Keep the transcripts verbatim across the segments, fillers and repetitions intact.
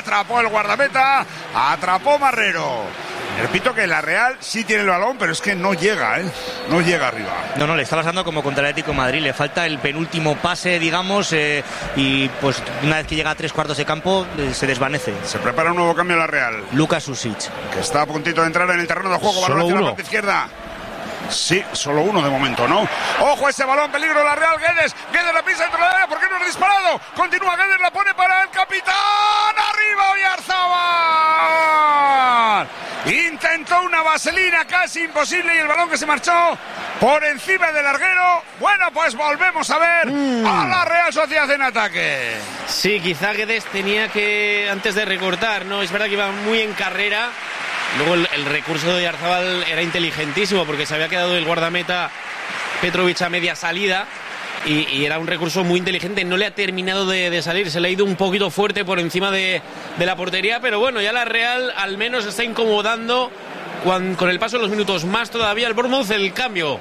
atrapó el guardameta, atrapó Marrero. Repito que la Real sí tiene el balón, pero es que no llega, ¿eh? No llega arriba. No, no, le está pasando como contra el Atlético de Madrid. Le falta el penúltimo pase, digamos, eh, y pues una vez que llega a tres cuartos de campo, eh, se desvanece. Se prepara un nuevo cambio en la Real. Lucas Susic, que está a puntito de entrar en el terreno de juego. Balón hacia la parte izquierda. Sí, solo uno de momento, ¿no? ¡Ojo ese balón! ¡Peligro la Real! ¡Guedes! ¡Guedes la pisa dentro de la área! ¿Por qué no ha disparado? Continúa Guedes, la pone para el capitán. ¡Arriba Oyarzabal! Intentó una vaselina casi imposible y el balón que se marchó por encima del larguero. Bueno, pues volvemos a ver mm. a la Real Sociedad en ataque. Sí, quizá Guedes tenía que, antes de recortar, ¿no? Es verdad que iba muy en carrera. Luego el, el recurso de Oyarzabal era inteligentísimo porque se había quedado el guardameta Petrovic a media salida y, y era un recurso muy inteligente. No le ha terminado de, de salir, se le ha ido un poquito fuerte por encima de, de la portería, pero bueno, ya la Real al menos está incomodando con, con el paso de los minutos. Más todavía el Bournemouth, el cambio.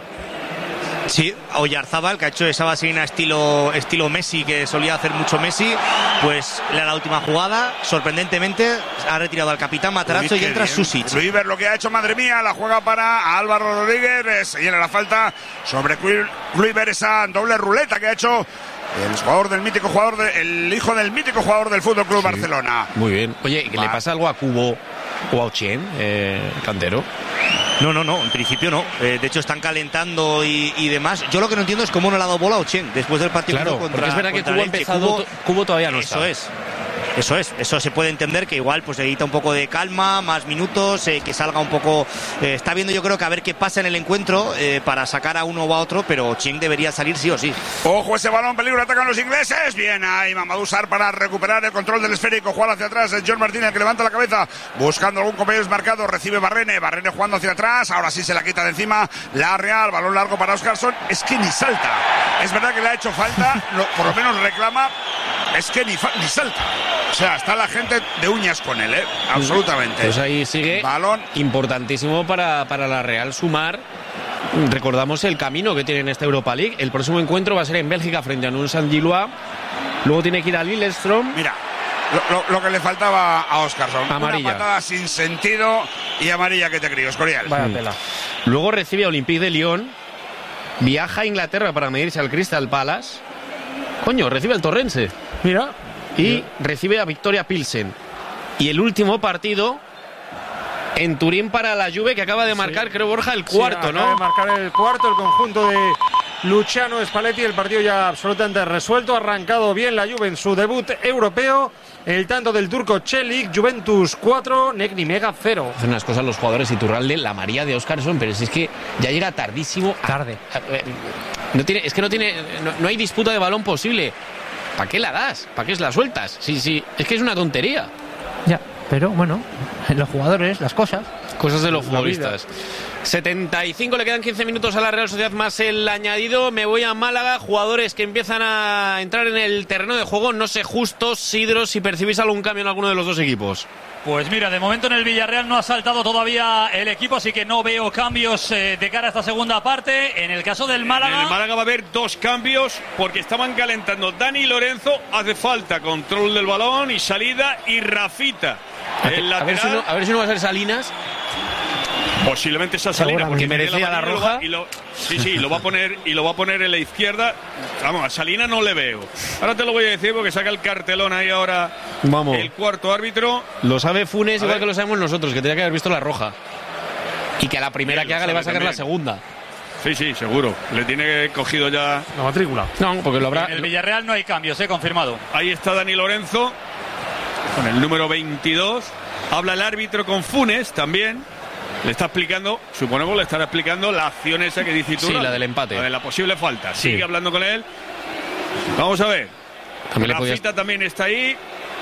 Sí, Oyarzabal, que ha hecho esa vaselina estilo, estilo Messi, que solía hacer mucho Messi, pues la, la última jugada, sorprendentemente, ha retirado al capitán Matarazzo y entra Susic. Kluivert lo que ha hecho, madre mía, la juega para Álvaro Rodríguez, se llena la falta sobre Kluivert, esa doble ruleta que ha hecho el jugador del mítico jugador, de, el hijo del mítico jugador del Fútbol Club sí, Barcelona. Muy bien. Oye, ¿le pasa algo a Cubo o a Ochen, eh, Cantero? No, no, no, en principio no. Eh, de hecho están calentando y, y demás. Yo lo que no entiendo es cómo no le ha dado bola a Ochen después del partido claro, contra, porque es verdad que Cubo ha empezado, Cubo, Cubo todavía no eso está. es. Eso es, eso se puede entender que igual pues necesita un poco de calma, más minutos, eh, que salga un poco, eh, está viendo yo creo que a ver qué pasa en el encuentro eh, para sacar a uno o a otro, pero Cheng debería salir sí o sí. Ojo ese balón, peligro, atacan los ingleses, bien ahí Mamadou Sarr para recuperar el control del esférico, juega hacia atrás, es John Martínez que levanta la cabeza, buscando algún compañero desmarcado, recibe Barrene, Barrene jugando hacia atrás, ahora sí se la quita de encima, la Real, balón largo para Óscarson, es que ni salta, es verdad que le ha hecho falta, lo, por lo menos reclama, es que ni, ni salta, o sea, está la gente de uñas con él, ¿eh? Absolutamente. Pues ahí sigue. Balón. Importantísimo para, para la Real sumar. Recordamos el camino que tiene en esta Europa League. El próximo encuentro va a ser en Bélgica frente a Nuns Saint-Gilloise. Luego tiene que ir a Lillestrøm. Mira, lo, lo, lo que le faltaba a Óscarson. Amarilla. Una patada sin sentido y amarilla que te crío, Escorial. Vaya tela. Luego recibe a Olympique de Lyon. Viaja a Inglaterra para medirse al Crystal Palace. Coño, recibe al Torrense. Mira. Y recibe a Victoria Pilsen. Y el último partido en Turín para la Juve, que acaba de marcar, sí. creo, Borja, el cuarto, sí, ¿no? Acaba de marcar el cuarto, el conjunto de Luciano Spalletti. El partido ya absolutamente resuelto. Ha arrancado bien la Juve en su debut europeo. El tanto del turco Celik, Juventus cuatro, Negri Mega cero. Hacen unas cosas los jugadores, Iturralde, la María de Óscarson, pero si es que ya llega tardísimo. A, Tarde. A, a, no tiene, es que no tiene, no, no hay disputa de balón posible. ¿Para qué la das? ¿Para qué la sueltas? Sí, sí, es que es una tontería. Ya, pero bueno, los jugadores, las cosas. Cosas de los futbolistas. setenta y cinco, le quedan quince minutos a la Real Sociedad más el añadido. Me voy a Málaga, jugadores que empiezan a entrar en el terreno de juego. No sé, Justos, Sidro, si percibís algún cambio en alguno de los dos equipos. Pues mira, de momento en el Villarreal no ha saltado todavía el equipo, así que no veo cambios eh, de cara a esta segunda parte. En el caso del Málaga... En el Málaga va a haber dos cambios porque estaban calentando. Dani Lorenzo, hace falta control del balón y salida, y Rafita. El a, ver si no, a ver si no va a ser Salinas. Posiblemente esa Salinas, porque merecía la, la roja. Y lo, sí, sí, lo va a poner y lo va a poner en la izquierda. Vamos, a Salinas no le veo. Ahora te lo voy a decir porque saca el cartelón ahí ahora. Vamos. El cuarto árbitro. Lo sabe Funes, a igual ver. que lo sabemos nosotros, que tenía que haber visto la roja. Y que a la primera sí, que haga le va a sacar también la segunda. Sí, sí, seguro. Le tiene cogido ya la matrícula. No, porque lo habrá. En el Villarreal no hay cambios, he eh, confirmado. Ahí está Dani Lorenzo con el número veintidós. Habla el árbitro con Funes también. Le está explicando, suponemos le estará explicando la acción esa que dice tú. Sí, la del empate. La de la posible falta. Sí. Sigue hablando con él. Vamos a ver. También la cita también está ahí.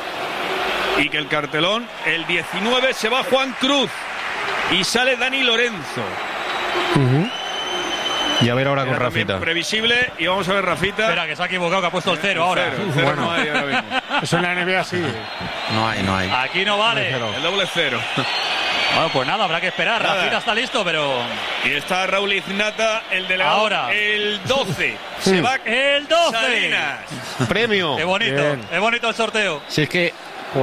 Y que el cartelón, el diecinueve se va Juan Cruz. Y sale Dani Lorenzo. Uh-huh. Y a ver ahora con Era Rafita. Previsible. Y vamos a ver Rafita. Espera, que se ha equivocado, que ha puesto el cero el ahora. Cero, el cero bueno, no hay ahora mismo. Eso en la N B A sí. No hay, no hay. Aquí no vale. El doble cero. Bueno, pues nada, habrá que esperar. Nada. Rafita está listo, pero... Y está Raúl Iznata, el delegado. Ahora. El doce. Se va el doce. Salinas. Premio. Qué bonito, Bien. es bonito el sorteo. Si es que